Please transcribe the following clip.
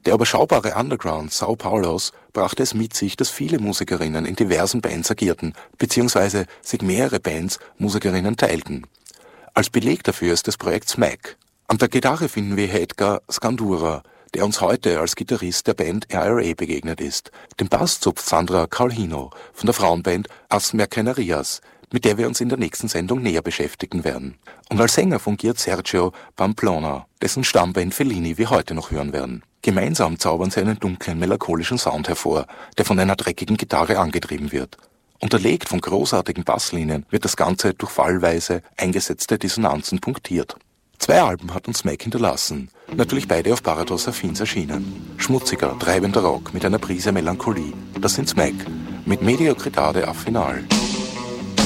Der überschaubare Underground São Paulos brachte es mit sich, dass viele Musikerinnen in diversen Bands agierten, beziehungsweise sich mehrere Bands Musikerinnen teilten. Als Beleg dafür ist das Projekt Smack. An der Gitarre finden wir Edgar Scandura, der uns heute als Gitarrist der Band IRA begegnet ist. Den Bass zupft Sandra Caulhino von der Frauenband As Mercenarias, mit der wir uns in der nächsten Sendung näher beschäftigen werden. Und als Sänger fungiert Sergio Pamplona, dessen Stammband Fellini wir heute noch hören werden. Gemeinsam zaubern sie einen dunklen, melancholischen Sound hervor, der von einer dreckigen Gitarre angetrieben wird. Unterlegt von großartigen Basslinien wird das Ganze durch fallweise eingesetzte Dissonanzen punktiert. 2 Alben hat uns Smack hinterlassen, natürlich beide auf Parados Affins erschienen. Schmutziger, treibender Rock mit einer Prise Melancholie, das sind Smack, mit Mediocritade Affinal.